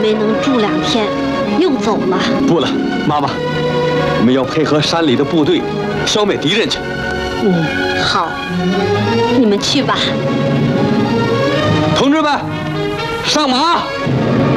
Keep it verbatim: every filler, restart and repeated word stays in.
为能住两天，又走了。 不了，妈妈，我们要配合山里的部队，消灭敌人去。 嗯，好，你们去吧。 同志们，上马！